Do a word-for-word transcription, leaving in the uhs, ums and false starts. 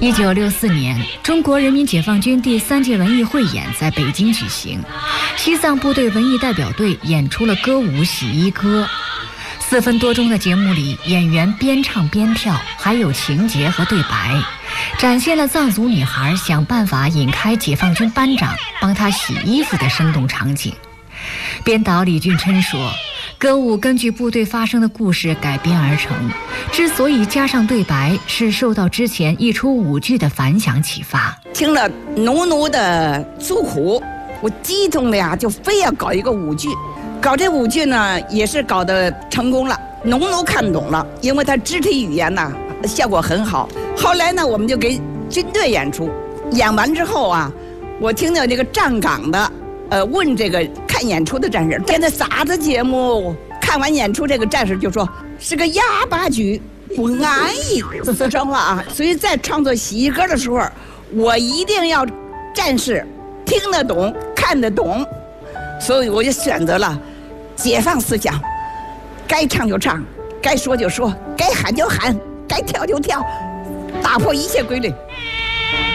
一九六四年，中国人民解放军第三届文艺汇演在北京举行，西藏部队文艺代表队演出了歌舞《洗衣歌》。四分多钟的节目里，演员边唱边跳，还有情节和对白，展现了藏族女孩想办法引开解放军班长帮她洗衣服的生动场景。编导李俊琛说，歌舞根据部队发生的故事改编而成，之所以加上对白，是受到之前一出舞剧的反响启发。 听了浓浓的诉苦，我激动的呀，就非要搞一个舞剧。搞这舞剧呢，也是搞得成功了，农奴看懂了，因为他肢体语言呢效果很好。后来呢，我们就给军队演出，演完之后啊，我听到这个站岗的，呃，问这个看演出的战士，现在啥子节目？看完演出，这个战士就说是个哑巴剧，不安逸，四川话啊。所以在创作洗衣歌的时候，我一定要战士听得懂、看得懂，所以我就选择了解放思想，该唱就唱，该说就说，该喊就喊，该跳就跳，打破一切规律。